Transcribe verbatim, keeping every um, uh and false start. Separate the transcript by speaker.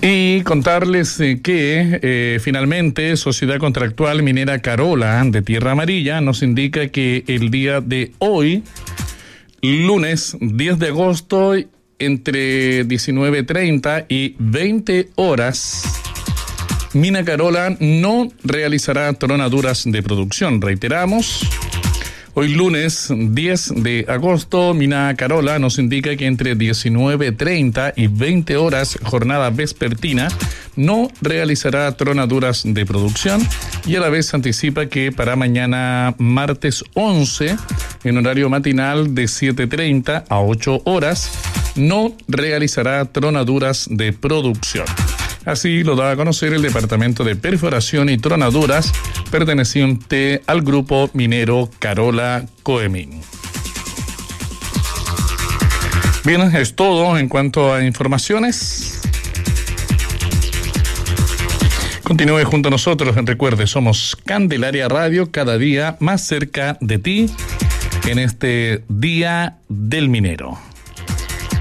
Speaker 1: Y contarles eh, que eh, finalmente Sociedad Contractual Minera Carola de Tierra Amarilla nos indica que el día de hoy, lunes diez de agosto, entre diecinueve treinta y veinte horas, Mina Carola no realizará tronaduras de producción. Reiteramos, hoy lunes diez de agosto, Mina Carola nos indica que entre diecinueve treinta y veinte horas, jornada vespertina, no realizará tronaduras de producción, y a la vez anticipa que para mañana martes once, en horario matinal de siete treinta a ocho horas, no realizará tronaduras de producción. Así lo da a conocer el Departamento de Perforación y Tronaduras, perteneciente al grupo minero Carola Coemin. Bien, es todo en cuanto a informaciones. Continúe junto a nosotros. Recuerde, somos Candelaria Radio, cada día más cerca de ti en este Día del Minero.